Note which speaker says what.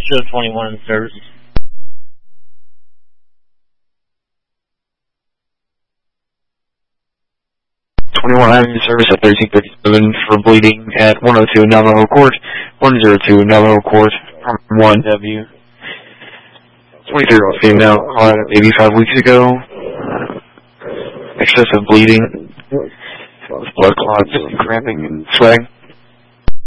Speaker 1: show 21 in service.
Speaker 2: 21 in service at 1337 for bleeding at 102 Navajo Court, 102 Navajo Court, 1W. 23-year-old female, 85 weeks ago. Excessive bleeding, blood clots, cramping, and sweating.